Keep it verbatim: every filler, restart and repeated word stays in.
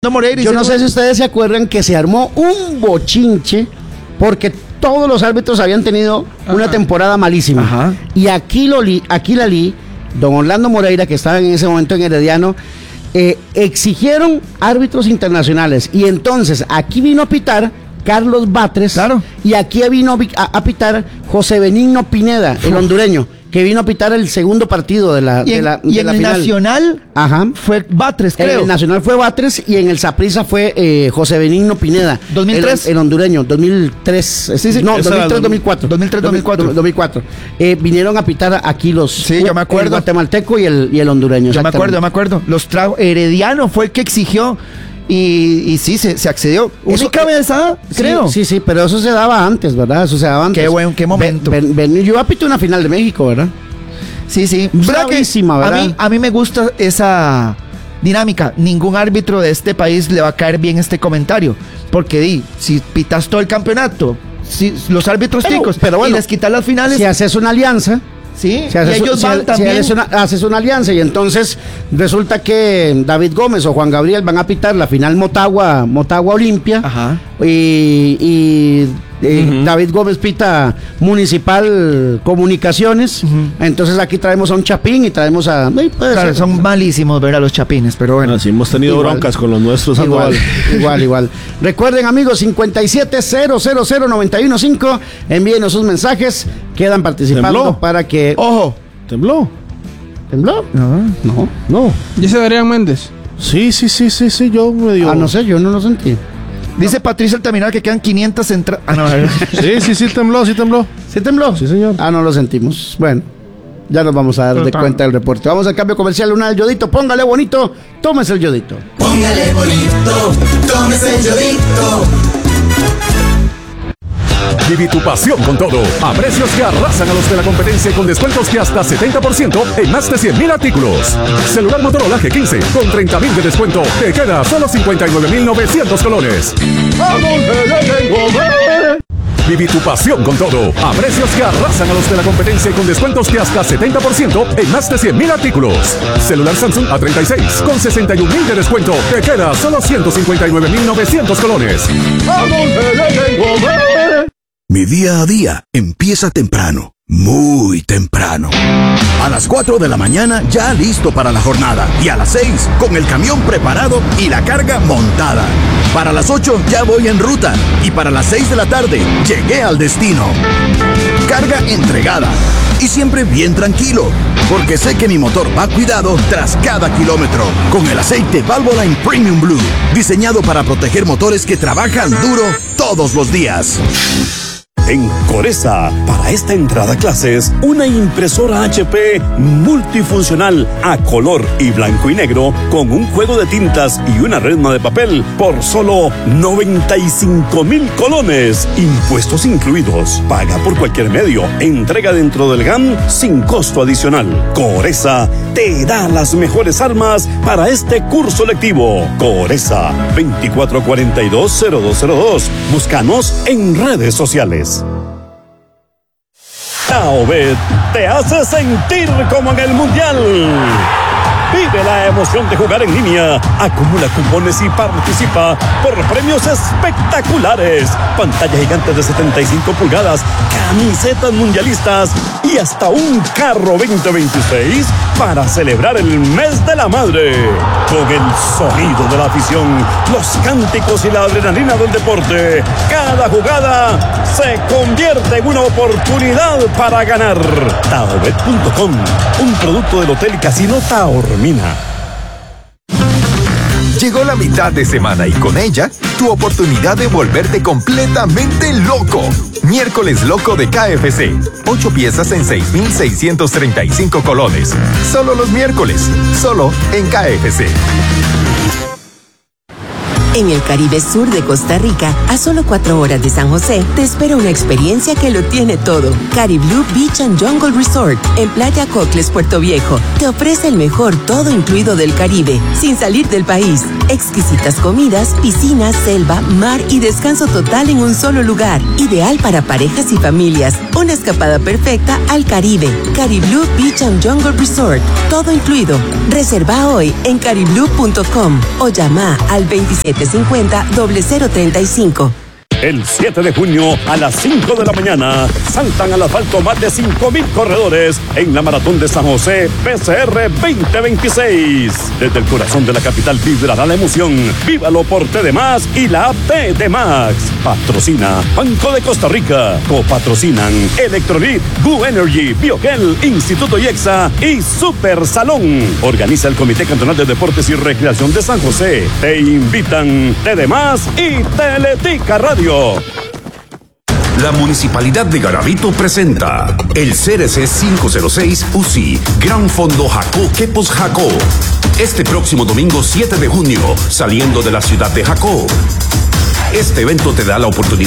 Orlando Moreira. Yo no sé si ustedes se acuerdan que se armó un bochinche porque todos los árbitros habían tenido Ajá. una temporada malísima. Ajá. Y aquí, lo li, aquí la li, don Orlando Moreira, que estaba en ese momento en Herediano, eh, exigieron árbitros internacionales. Y entonces aquí vino a pitar Carlos Batres. Claro. Y aquí vino a, a pitar José Benigno Pineda, el hondureño, que vino a pitar el segundo partido de la, y en, de la, y de en la el final. Nacional Ajá. fue Batres, creo. En el Nacional fue Batres y en el Saprissa fue eh, José Benigno Pineda. ¿dos mil tres? El, el hondureño, dos mil tres. Sí, sí, no, dos mil tres, dos mil cuatro. dos mil tres, dos mil cuatro. dos mil cuatro. Eh, vinieron a pitar aquí los. Sí, yo me acuerdo. El guatemalteco y el, y el hondureño. Yo me acuerdo, yo me acuerdo. Los trajo. Herediano fue el que exigió. Y, y sí, se, se accedió. Única vez, ¿ah? Creo. Sí, sí, pero eso se daba antes, ¿verdad? Eso se daba antes. Qué buen, qué momento. Ben, ben, ben, yo apito una final de México, ¿verdad? Sí, sí. Bravísima, ¿verdad? A mí, a mí me gusta esa dinámica. Ningún árbitro de este país le va a caer bien este comentario. Porque di, si pitas todo el campeonato, si los árbitros pero, ticos, pero bueno, y les quitas las finales. Si haces una alianza. Sí, si haces, y ellos si, van si también. Haces una, haces una alianza y entonces resulta que David Gómez o Juan Gabriel van a pitar la final Motagua, Motagua Olimpia. Ajá. Y, y eh, uh-huh. David Gómez pita Municipal Comunicaciones. Uh-huh. Entonces aquí traemos a un chapín y traemos a... Eh, claro, son malísimos, ¿verdad? Los chapines, pero bueno. Así hemos tenido igual, broncas con los nuestros. Igual, igual, igual. Recuerden, amigos, cincuenta y siete cero cero cero noventa y uno cinco. Envíenos sus mensajes. Quedan participando ¿Tembló? Para que... ¡Ojo! ¿Tembló? ¿Tembló? No. No. No. ¿Dice Adrián Méndez? Sí, sí, sí, sí, sí, yo medio... Ah, no sé, yo no lo sentí. Dice no. Patricia Altamirano que quedan quinientas entradas. Ah, no, sí, sí, sí tembló, sí tembló. ¿Sí tembló? Sí, señor. Ah, no lo sentimos. Bueno, ya nos vamos a dar de cuenta del reporte. Vamos al cambio comercial, una del yodito. Póngale bonito, tómese el yodito. Póngale bonito, tómese el yodito. Viví tu pasión con todo, a precios que arrasan a los de la competencia y con descuentos que hasta setenta por ciento en más de cien mil artículos. Celular Motorola G quince con treinta mil de descuento, te queda solo cincuenta y nueve mil novecientos colones. Viví tu pasión con todo, a precios que arrasan a los de la competencia y con descuentos que hasta setenta por ciento en más de cien mil artículos. Celular Samsung A treinta y seis con sesenta y un mil de descuento, te queda solo ciento cincuenta y nueve mil novecientos colones. Mi día a día empieza temprano, muy temprano. A las cuatro de la mañana ya listo para la jornada. Y a las seis con el camión preparado y la carga montada. Para las ocho ya voy en ruta. Y para las seis de la tarde llegué al destino. Carga entregada. Y siempre bien tranquilo, porque sé que mi motor va cuidado tras cada kilómetro. Con el aceite Valvoline Premium Blue, diseñado para proteger motores que trabajan duro todos los días. En Coresa, para esta entrada a clases, una impresora H P multifuncional a color y blanco y negro con un juego de tintas y una resma de papel por solo noventa y cinco mil colones, impuestos incluidos. Paga por cualquier medio, entrega dentro del G A M sin costo adicional. Coresa te da las mejores armas para este curso lectivo. Coresa, veinticuatro cuarenta y dos cero dos cero dos. Búscanos en redes sociales. Taobet te hace sentir como en el Mundial. Vive la emoción de jugar en línea. Acumula cupones y participa por premios espectaculares. Pantalla gigante de setenta y cinco pulgadas, camisetas mundialistas y hasta un carro veinte veintiséis para celebrar el mes de la madre. Con el sonido de la afición, los cánticos y la adrenalina del deporte, cada jugada se convierte en una oportunidad para ganar. Taobet punto com, un producto del Hotel Casino Taormina. Llegó la mitad de semana y con ella, tu oportunidad de volverte completamente loco. Miércoles Loco de K F C. Ocho piezas en seis mil seiscientos treinta y cinco colones. Solo los miércoles. Solo en K F C. En el Caribe Sur de Costa Rica, a solo cuatro horas de San José, te espera una experiencia que lo tiene todo. Cariblú Beach and Jungle Resort, en Playa Cocles, Puerto Viejo, te ofrece el mejor todo incluido del Caribe, sin salir del país. Exquisitas comidas, piscinas, selva, mar y descanso total en un solo lugar. Ideal para parejas y familias. Una escapada perfecta al Caribe. Cariblú Beach and Jungle Resort, todo incluido. Reserva hoy en cariblú punto com o llama al veintisiete cincuenta, cero cero treinta y cinco. El siete de junio a las cinco de la mañana saltan al asfalto más de cinco mil corredores en la Maratón de San José P C R veinte veintiséis. Desde el corazón de la capital vibrará la emoción. Vívalo por T de Más y la app de Max. Patrocina Banco de Costa Rica. Copatrocinan Electrolit, Gu Energy, Biogel, Instituto IEXA y Super Salón. Organiza el Comité Cantonal de Deportes y Recreación de San José. Te invitan T de Más y Teletica Radio. La Municipalidad de Garavito presenta el C R C quinientos seis U C I Gran Fondo Jacó Quepos Jacó. Este próximo domingo siete de junio, saliendo de la ciudad de Jacó. Este evento te da la oportunidad